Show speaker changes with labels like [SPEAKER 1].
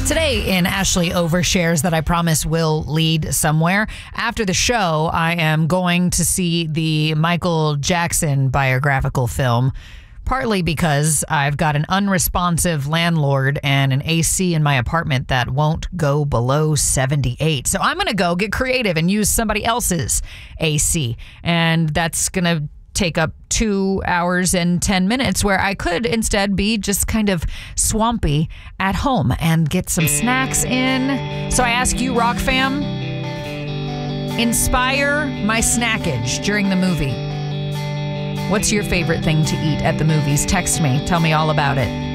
[SPEAKER 1] Today in Ashley Overshares that I promise will lead somewhere. After the show, I am going to see the Michael Jackson biographical film, partly because I've got an unresponsive landlord and an AC in my apartment that won't go below 78. So I'm going to go get creative and use somebody else's AC. And that's going to take up 2 hours and 10 minutes where I could instead be just kind of swampy at home and get some snacks in. So I ask you, Rock Fam, inspire my snackage during the movie. What's your favorite thing to eat at the movies? Text me. Tell me all about it.